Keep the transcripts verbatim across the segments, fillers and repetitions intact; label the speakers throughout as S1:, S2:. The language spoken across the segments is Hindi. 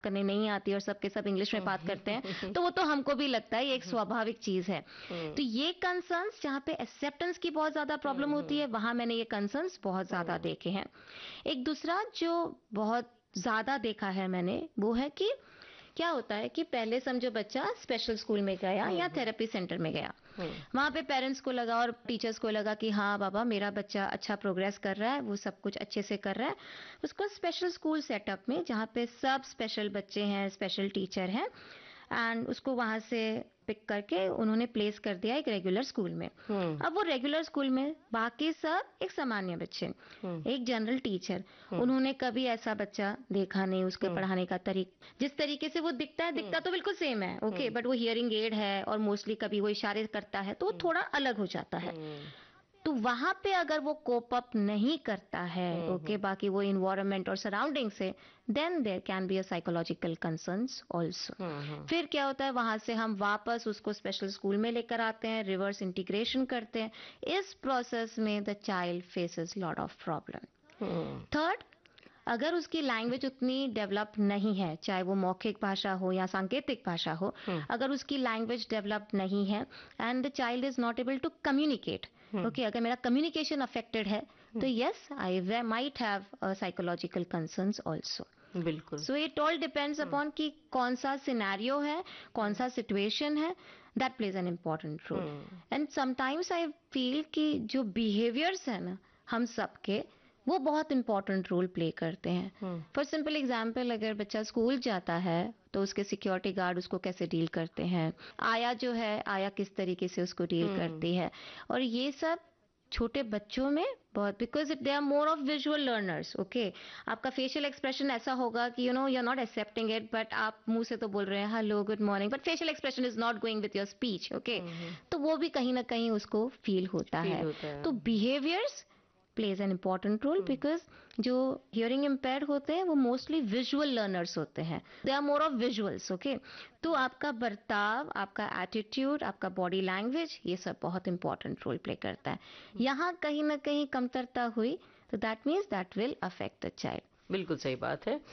S1: करने नहीं आती और सबके सब इंग्लिश में बात करते हैं, तो वो तो हमको भी लगता है ये एक स्वाभाविक चीज है। तो ये कंसर्न्स जहाँ पे एक्सेप्टेंस की बहुत ज्यादा प्रॉब्लम होती है, वहां मैंने ये कंसर्न्स बहुत ज्यादा देखे हैं। एक दूसरा जो बहुत ज्यादा देखा है मैंने, वो है कि क्या होता है कि पहले समझो बच्चा स्पेशल स्कूल में गया या थेरेपी सेंटर में गया, वहां पे पेरेंट्स को लगा और टीचर्स को लगा कि हाँ बाबा मेरा बच्चा अच्छा प्रोग्रेस कर रहा है, वो सब कुछ अच्छे से कर रहा है। उसको स्पेशल स्कूल सेटअप में जहाँ पे सब स्पेशल बच्चे हैं, स्पेशल टीचर हैं, एंड उसको वहां से पिक करके उन्होंने प्लेस कर दिया एक रेगुलर स्कूल में। अब वो रेगुलर स्कूल में बाकी सब एक सामान्य बच्चे, एक जनरल टीचर, उन्होंने कभी ऐसा बच्चा देखा नहीं, उसके पढ़ाने का तरीका, जिस तरीके से वो दिखता है दिखता तो बिल्कुल सेम है, ओके, बट वो हियरिंग एड है और मोस्टली कभी वो इशारे करता है, तो वो थोड़ा अलग हो जाता है। तो वहां पे अगर वो कोप अप नहीं करता है, ओके, बाकी वो इन्वायरमेंट और सराउंडिंग से, then there can be a psychological concerns also. फिर क्या होता है, वहां से हम वापस उसको स्पेशल स्कूल में लेकर आते हैं, रिवर्स इंटीग्रेशन करते हैं। इस प्रोसेस में the child faces lot of problem. Third, अगर उसकी लैंग्वेज उतनी डेवलप नहीं है, चाहे वो मौखिक भाषा हो या सांकेतिक भाषा हो, अगर उसकी लैंग्वेज डेवलप नहीं है and the child is not able to communicate, okay, अगर मेरा कम्युनिकेशन अफेक्टेड है, तो yes I might have psychological concerns also.
S2: बिल्कुल।
S1: So it all depends upon कि कौन सा सिनेरियो है, कौन सा सिचुएशन है, that plays an important role. And sometimes I feel कि जो बिहेवियर्स है ना हम सबके, वो बहुत इंपॉर्टेंट रोल प्ले करते हैं। फॉर सिंपल एग्जाम्पल, अगर बच्चा स्कूल जाता है तो उसके सिक्योरिटी गार्ड उसको कैसे डील करते हैं, आया जो है आया किस तरीके से उसको डील करती है, और ये सब छोटे बच्चों में बहुत, because they are more of visual learners, okay. आपका फेशियल एक्सप्रेशन ऐसा होगा कि you know you are not accepting it, but आप मुंह से तो बोल रहे हैं hello good morning, but facial expression is not going with your speech, okay. तो वो भी कहीं ना कहीं उसको फील होता
S2: फील
S1: है।
S2: होता है।
S1: तो behaviours plays an important role because जो hearing impaired होते हैं वो mostly visual learners होते हैं, they are more of visuals, okay। तो आपका बर्ताव, आपका attitude, आपका body language, ये सब बहुत important role play करता है। यहाँ कहीं ना कहीं कमतरता हुई तो that means that will affect the child।
S2: बिल्कुल सही बात है।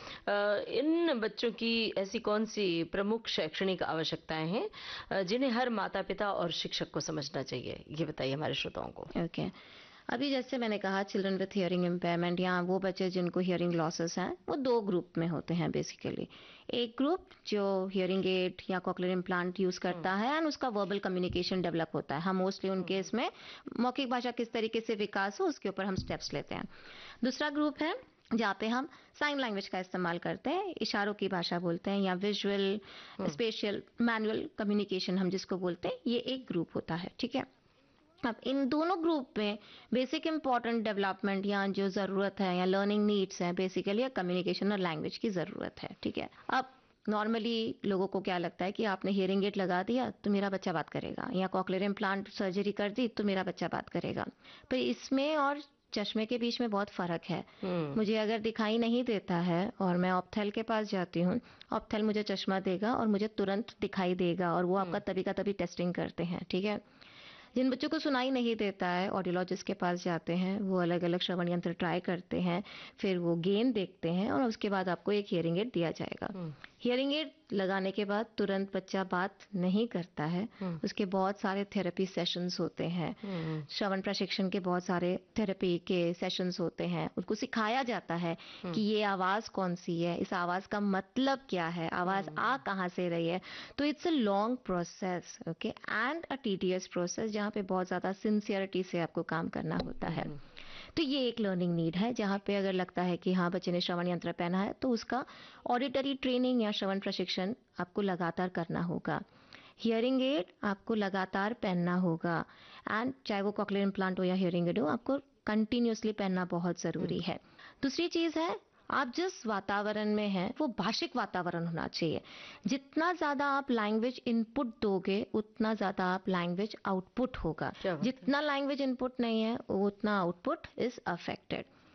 S2: इन बच्चों की ऐसी कौन सी प्रमुख शैक्षणिक आवश्यकताएं हैं जिन्हें हर माता पिता और शिक्षक को समझना चाहिए, ये बताइए हमारे श्रोताओं को।
S1: Okay okay. अभी जैसे मैंने कहा चिल्ड्रन विथ हियरिंग इम्पेयरमेंट या वो बच्चे जिनको हियरिंग लॉसेस हैं, वो दो ग्रुप में होते हैं बेसिकली। एक ग्रुप जो हियरिंग एड या कॉक्लियर इम्प्लांट यूज करता है एंड उसका वर्बल कम्युनिकेशन डेवलप होता है, हम मोस्टली उनके इसमें मौखिक भाषा किस तरीके से विकास हो उसके ऊपर हम स्टेप्स लेते हैं। दूसरा ग्रुप है जहाँ पे हम साइन लैंग्वेज का इस्तेमाल करते हैं, इशारों की भाषा बोलते हैं, या विजुअल स्पेशियल मैनुअल कम्युनिकेशन हम जिसको बोलते हैं, ये एक ग्रुप होता है, ठीक है। अब इन दोनों ग्रुप में बेसिक इंपॉर्टेंट डेवलपमेंट या जो जरूरत है या लर्निंग नीड्स है बेसिकली या कम्युनिकेशन और लैंग्वेज की जरूरत है, ठीक है। अब नॉर्मली लोगों को क्या लगता है कि आपने हियरिंग एड लगा दिया तो मेरा बच्चा बात करेगा, या कॉक्लियर इम्प्लांट सर्जरी कर दी तो मेरा बच्चा बात करेगा। पर इसमें और चश्मे के बीच में बहुत फर्क है। मुझे अगर दिखाई नहीं देता है और मैं ऑप्थेल के पास जाती हूँ, ऑप्थेल मुझे चश्मा देगा और मुझे तुरंत दिखाई देगा, और वो आपका तभी का तभी टेस्टिंग करते हैं, ठीक है। जिन बच्चों को सुनाई नहीं देता है, ऑडियोलॉजिस्ट के पास जाते हैं, वो अलग अलग श्रवण यंत्र ट्राई करते हैं, फिर वो गेन देखते हैं और उसके बाद आपको एक हियरिंग एड दिया जाएगा। हियरिंग एड लगाने के बाद तुरंत बच्चा बात नहीं करता है, उसके बहुत सारे थेरेपी सेशंस होते हैं, श्रवण प्रशिक्षण के बहुत सारे थेरेपी के सेशंस होते हैं, उनको सिखाया जाता है कि ये आवाज कौन सी है, इस आवाज का मतलब क्या है, आवाज आ कहाँ से रही है। तो it's a long process, okay, and a tedious process, जहाँ पे बहुत ज्यादा सिंसियरिटी से आपको काम करना होता है। तो ये एक लर्निंग नीड है, जहाँ पे अगर लगता है कि हाँ बच्चे ने श्रवण यंत्र पहना है तो उसका ऑडिटरी ट्रेनिंग या श्रवण प्रशिक्षण आपको लगातार करना होगा। हियरिंग एड आपको लगातार पहनना होगा, एंड चाहे वो कॉक्लियर इम्प्लांट हो या हियरिंग एड हो, आपको कंटिन्यूसली पहनना बहुत जरूरी है। दूसरी चीज है, आप जिस वातावरण में हैं वो भाषिक वातावरण होना चाहिए। जितना ज्यादा आप लैंग्वेज इनपुट दोगे उतना ज्यादा आप लैंग्वेज आउटपुट होगा, जितना लैंग्वेज इनपुट नहीं है उतना output is affected.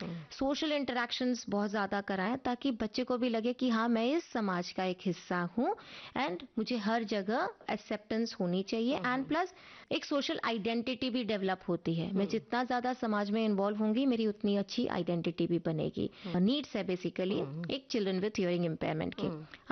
S1: Social interactions बहुत ज़्यादा कराएं ताकि बच्चे को भी लगे कि हाँ मैं इस समाज का एक हिस्सा हूँ एंड मुझे हर जगह एक्सेप्टेंस होनी चाहिए एंड प्लस एक सोशल आइडेंटिटी भी डेवलप होती है। मैं जितना ज़्यादा समाज में इन्वॉल्व होंगी मेरी उतनी अच्छी आइडेंटिटी भी बनेगी। नीड्स है बेसिकली एक चिल्ड्रन विथ हियरिंग इम्पेयरमेंट की।